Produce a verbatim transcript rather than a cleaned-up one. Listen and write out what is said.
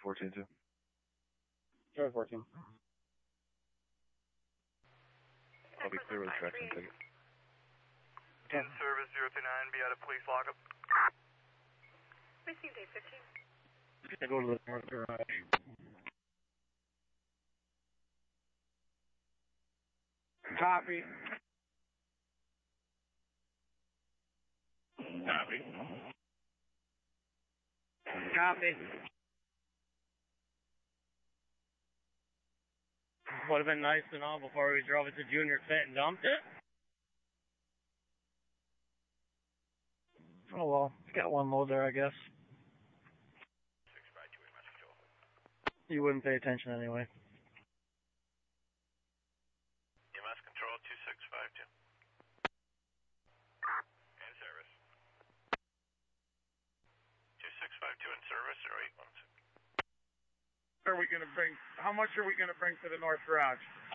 fourteen two. Charlie fourteen. I'll be clear with a traction ticket. In service zero two nine, be out of police lockup. Received eight fifteen. I go to the north garage. Copy. Copy. Copy. Would have been nice to know before we drove it to Junior Fit and dumped it. Oh well, got one load there, I guess. six five two, M S control. You wouldn't pay attention anyway. M S control two six five two. In service. two six five two in service, zero eight one six. Are we gonna bring? How much are we gonna bring to the north garage?